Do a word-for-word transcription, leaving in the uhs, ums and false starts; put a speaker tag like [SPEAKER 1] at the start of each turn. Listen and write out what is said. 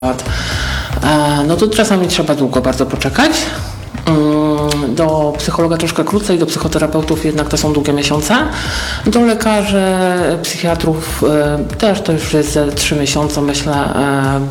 [SPEAKER 1] no to czasami trzeba długo bardzo poczekać. Do psychologa troszkę krócej, do psychoterapeutów jednak to są długie miesiące. Do lekarzy, psychiatrów też to już jest trzy miesiące, myślę,